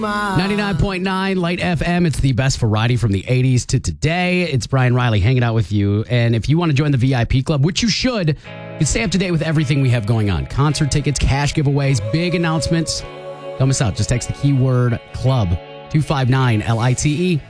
99.9 Light FM. It's the best variety from the 80s to today. It's Brian Riley hanging out with you. And if you want to join the VIP club, which you should, you can stay up to date with everything we have going on. Concert tickets, cash giveaways, big announcements. Don't miss out. Just text the keyword club 259 LITE